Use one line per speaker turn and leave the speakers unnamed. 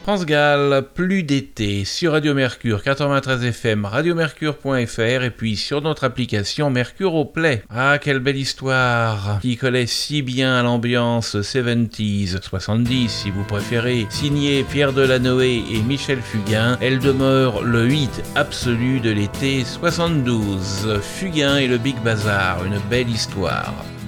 France Gall, plus d'été sur Radio Mercure 93 FM, radiomercure.fr et puis sur notre application Mercure au Play. Ah, quelle belle histoire qui collait si bien à l'ambiance 70s, 70 si vous préférez, signé Pierre Delanoë et Michel Fugain. Elle demeure le hit absolu de l'été 72. Fugain et le Big Bazar, une belle histoire.